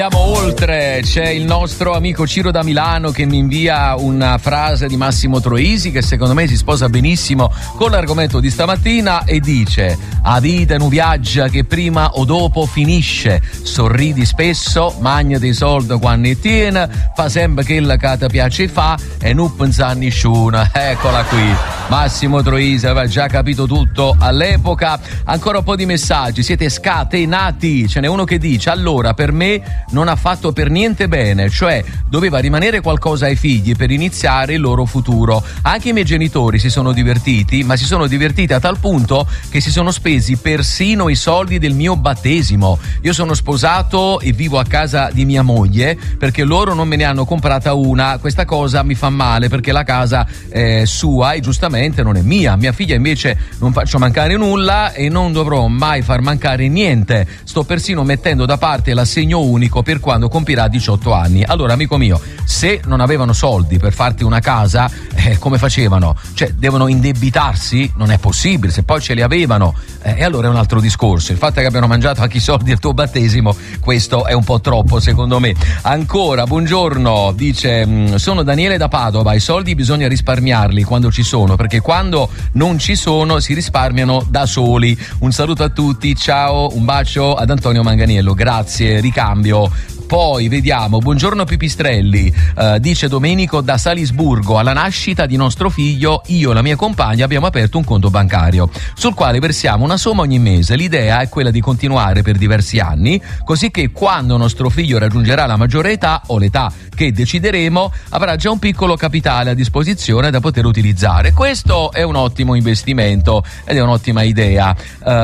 Andiamo oltre, c'è il nostro amico Ciro da Milano che mi invia una frase di Massimo Troisi che secondo me si sposa benissimo con l'argomento di stamattina e dice: a vita non viaggia che prima o dopo finisce, sorridi spesso, magna dei soldi quando ne tiene, fa sempre quella che ti piace fa e non pensa a nessuno. Eccola qui, Massimo Troisi aveva già capito tutto all'epoca. Ancora un po' di messaggi, siete scatenati. Ce n'è uno che dice: allora per me non ha fatto per niente bene, cioè doveva rimanere qualcosa ai figli per iniziare il loro futuro. Anche i miei genitori si sono divertiti, ma si sono divertiti a tal punto che si sono spesi persino i soldi del mio battesimo. Io sono sposato e vivo a casa di mia moglie perché loro non me ne hanno comprata una. Questa cosa mi fa male perché la casa è sua e giustamente non è mia. Mia figlia invece non faccio mancare nulla e non dovrò mai far mancare niente. Sto persino mettendo da parte l'assegno unico per quando compirà 18 anni. Allora, amico mio, se non avevano soldi per farti una casa, come facevano? Cioè, devono indebitarsi? Non è possibile. Se poi ce li avevano, e allora è un altro discorso. Il fatto che abbiano mangiato anche i soldi del tuo battesimo, questo è un po' troppo, secondo me. Ancora, buongiorno, dice: sono Daniele da Padova, i soldi bisogna risparmiarli quando ci sono, perché quando non ci sono si risparmiano da soli. Un saluto a tutti, ciao, un bacio ad Antonio Manganiello, grazie, ricambio. Poi vediamo, buongiorno Pipistrelli, dice Domenico da Salisburgo: alla nascita di nostro figlio io e la mia compagna abbiamo aperto un conto bancario sul quale versiamo una somma ogni mese. L'idea è quella di continuare per diversi anni, così che quando nostro figlio raggiungerà la maggiore età o l'età che decideremo avrà già un piccolo capitale a disposizione da poter utilizzare. Questo è un ottimo investimento ed è un'ottima idea.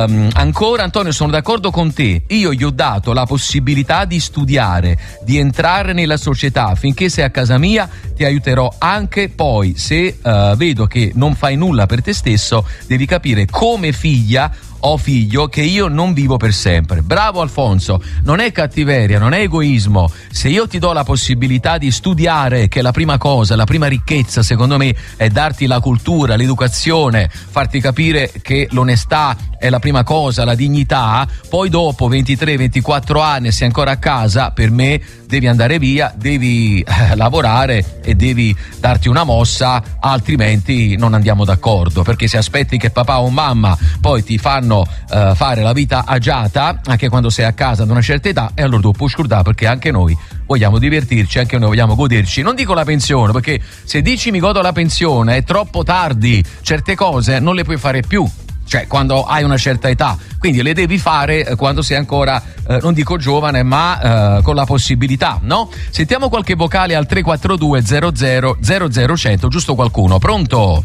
Ancora Antonio, sono d'accordo con te, io gli ho dato la possibilità di studiare, di entrare nella società, finché sei a casa mia ti aiuterò anche, poi se vedo che non fai nulla per te stesso devi capire come figlia o figlio che io non vivo per sempre. Bravo Alfonso, non è cattiveria, non è egoismo. Se io ti do la possibilità di studiare, che è la prima cosa, la prima ricchezza secondo me è darti la cultura, l'educazione, farti capire che l'onestà è la prima cosa, la dignità, poi dopo 23-24 anni sei ancora a casa, per me devi andare via, devi lavorare e devi darti una mossa, altrimenti non andiamo d'accordo, perché se aspetti che papà o mamma poi ti fanno fare la vita agiata anche quando sei a casa ad una certa età, e allora tu puoi scordare, perché anche noi vogliamo divertirci, anche noi vogliamo goderci. Non dico la pensione, perché se dici mi godo la pensione è troppo tardi, certe cose non le puoi fare più, cioè quando hai una certa età, quindi le devi fare quando sei ancora non dico giovane, ma con la possibilità, no? Sentiamo qualche vocale al 342 00 00 giusto qualcuno. Pronto?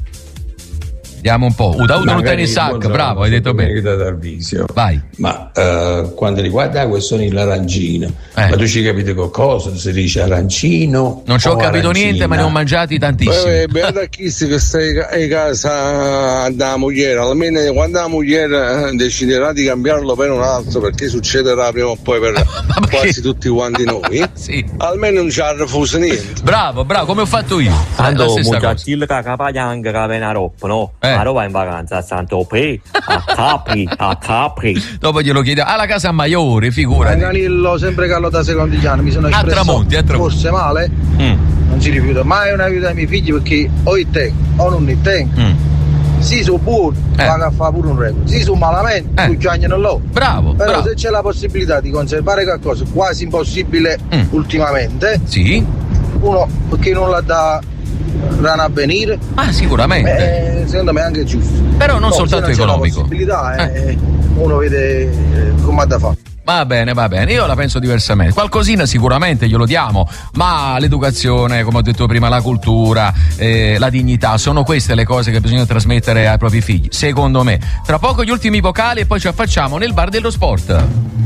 Vediamo un po'. Uda non tieni sacco, bravo, hai detto bene. Vai. Ma quando riguarda la questione dell'arancino, ma tu ci capite qualcosa? Si dice arancino? Non ci ho capito niente, ma ne ho mangiati tantissimi. Beata chi che stai in casa da moglie, almeno quando la moglie deciderà di cambiarlo per un altro, perché succederà prima o poi per quasi tutti quanti noi, sì. Almeno non ci ha refuso niente. Bravo, come ho fatto io. Quando mucciattil che capaglia anche che viene roppo, no? Ma va in vacanza a Saint-Tropez, a Capri. Dopo glielo chiediamo alla casa Maiore, figurati. Manganillo, sempre Carlo da Secondigliano, mi sono espresso a Tramonti. Forse male, non ci rifiuto mai un aiuto ai miei figli, perché o il tengo o non il tengo. Sì, sono buono, vado a fare pure un record. Sì, sono malamente, cucciagnano loro. Bravo. Però bravo. se c'è la possibilità di conservare qualcosa, quasi impossibile ultimamente. Sì. Uno perché non la dà rana a venire. Sicuramente. Secondo me è anche giusto. Però non soltanto se non economico. C'è la possibilità, uno vede come ha da fare. Va bene, io la penso diversamente. Qualcosina sicuramente glielo diamo, ma l'educazione, come ho detto prima, la cultura, la dignità, sono queste le cose che bisogna trasmettere ai propri figli, secondo me. Tra poco gli ultimi vocali e poi ci affacciamo nel bar dello sport.